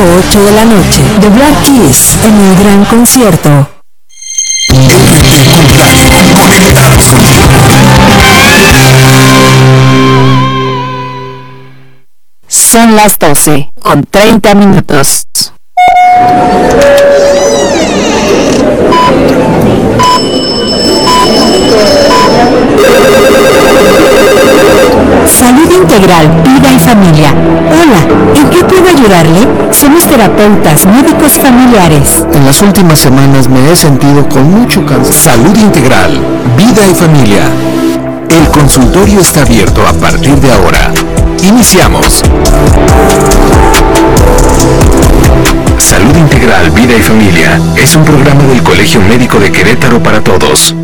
8 de la noche, The Black Keys en el gran concierto. Son las 12:30. Salud Integral, Vida y Familia. Hola, ¿en qué puedo ayudarle? Somos terapeutas, médicos familiares. En las últimas semanas me he sentido con mucho cansancio. Salud Integral, Vida y Familia. El consultorio está abierto a partir de ahora. Iniciamos. Salud Integral, Vida y Familia es un programa del Colegio Médico de Querétaro para todos.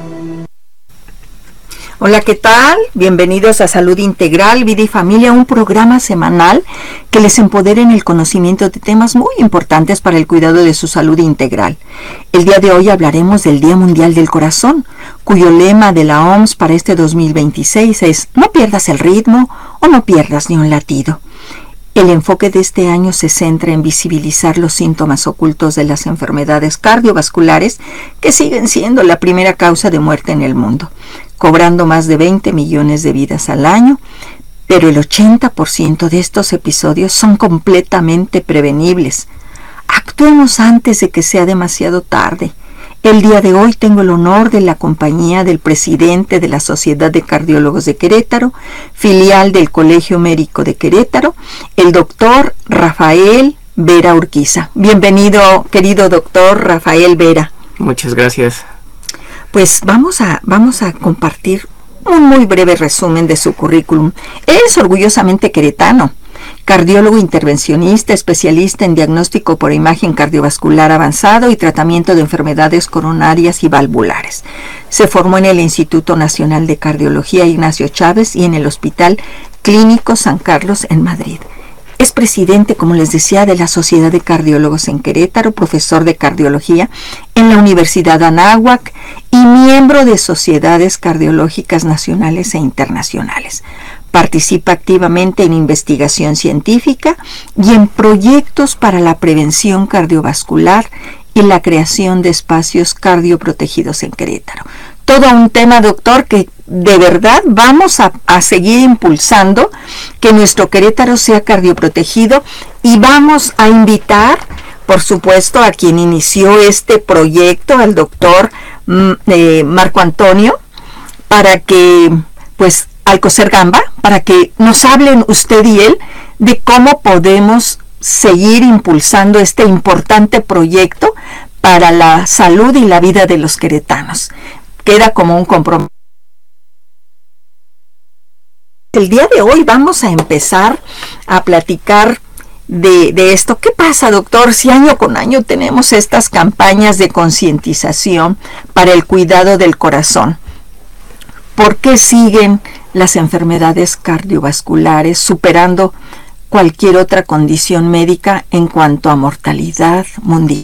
Hola, ¿qué tal? Bienvenidos a Salud Integral, Vida y Familia, un programa semanal que les empodera en el conocimiento de temas muy importantes para el cuidado de su salud integral. El día de hoy hablaremos del Día Mundial del Corazón, cuyo lema de la OMS para este 2026 es "No pierdas el ritmo o no pierdas ni un latido". El enfoque de este año se centra en visibilizar los síntomas ocultos de las enfermedades cardiovasculares que siguen siendo la primera causa de muerte en el mundo, cobrando más de 20 millones de vidas al año, pero el 80% de estos episodios son completamente prevenibles. Actuemos antes de que sea demasiado tarde. El día de hoy tengo el honor de la compañía del presidente de la Sociedad de Cardiólogos de Querétaro, filial del Colegio Médico de Querétaro, el doctor Rafael Vera Urquiza. Bienvenido, querido doctor Rafael Vera. Muchas gracias. Pues vamos a compartir un muy breve resumen de su currículum. Él es orgullosamente queretano, cardiólogo intervencionista, especialista en diagnóstico por imagen cardiovascular avanzado y tratamiento de enfermedades coronarias y valvulares. Se formó en el Instituto Nacional de Cardiología Ignacio Chávez y en el Hospital Clínico San Carlos en Madrid. Es presidente, como les decía, de la Sociedad de Cardiólogos en Querétaro, profesor de cardiología en la Universidad Anáhuac y miembro de sociedades cardiológicas nacionales e internacionales. Participa activamente en investigación científica y en proyectos para la prevención cardiovascular y la creación de espacios cardioprotegidos en Querétaro. Todo un tema, doctor, que de verdad vamos a seguir impulsando que nuestro Querétaro sea cardioprotegido, y vamos a invitar, por supuesto, a quien inició este proyecto, al doctor Marco Antonio, para que, pues, Alcocer Gamba, para que nos hablen usted y él de cómo podemos seguir impulsando este importante proyecto para la salud y la vida de los queretanos. Queda como un compromiso. El día de hoy vamos a empezar a platicar de esto. ¿Qué pasa, doctor, si año con año tenemos estas campañas de concientización para el cuidado del corazón? ¿Por qué siguen las enfermedades cardiovasculares superando cualquier otra condición médica en cuanto a mortalidad mundial?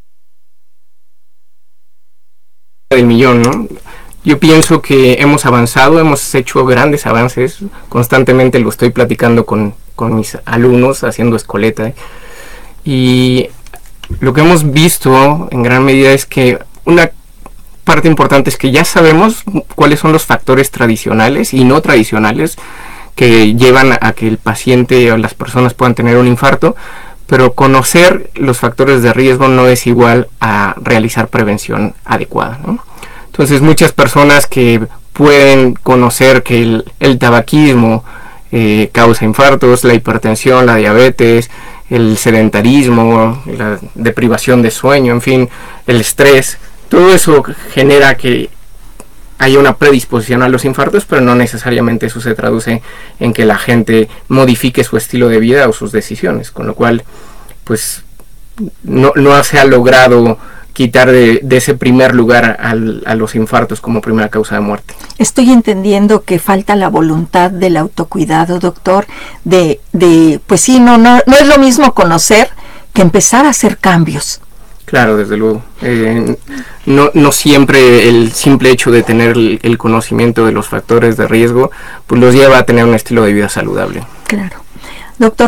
Del millón, ¿no? Yo pienso que hemos avanzado, hemos hecho grandes avances, constantemente lo estoy platicando con mis alumnos haciendo escoleta, y lo que hemos visto en gran medida es que una parte importante es que ya sabemos cuáles son los factores tradicionales y no tradicionales que llevan a que el paciente o las personas puedan tener un infarto, pero conocer los factores de riesgo no es igual a realizar prevención adecuada, ¿no? Entonces muchas personas que pueden conocer que el tabaquismo causa infartos, la hipertensión, la diabetes, el sedentarismo, la deprivación de sueño, en fin, el estrés, todo eso genera que haya una predisposición a los infartos, pero no necesariamente eso se traduce en que la gente modifique su estilo de vida o sus decisiones, con lo cual pues no se ha logrado quitar de ese primer lugar a los infartos como primera causa de muerte. Estoy entendiendo que falta la voluntad del autocuidado, doctor, pues sí, no es lo mismo conocer que empezar a hacer cambios. Claro, desde luego. No siempre el simple hecho de tener el conocimiento de los factores de riesgo pues los lleva a tener un estilo de vida saludable. Claro. Doctor,